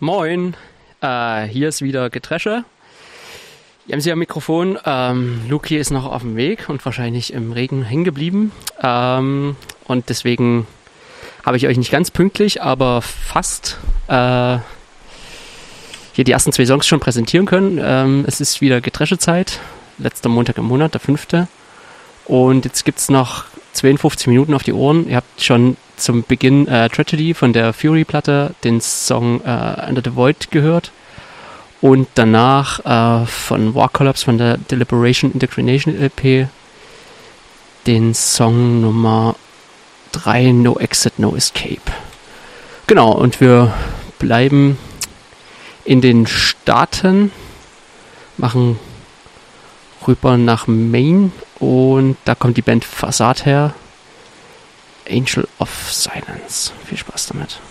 Moin, hier ist wieder Getresche. Ihr haben Sie am Mikrofon. Luki ist noch auf dem Weg und wahrscheinlich im Regen hängen geblieben. Und deswegen habe ich euch nicht ganz pünktlich, aber fast hier die ersten 2 Songs schon präsentieren können. Es ist wieder Getresche-Zeit. Letzter Montag im Monat, der 5. Und jetzt gibt es noch 52 Minuten auf die Ohren. Ihr habt schon zum Beginn Tragedy von der Fury-Platte den Song Under the Void gehört. Und danach von War Collapse von der Deliberation Indoctrination LP den Song Nummer 3, No Exit, No Escape. Genau, und wir bleiben in den Staaten, machen rüber nach Maine und da kommt die Band Facade her. Angel of Silence. Viel Spaß damit.